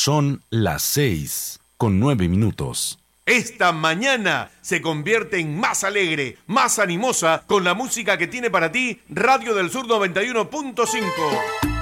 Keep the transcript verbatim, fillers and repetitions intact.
Son las seis con nueve minutos. Esta mañana se convierte en más alegre, más animosa con la música que tiene para ti Radio del Sur noventa y uno punto cinco.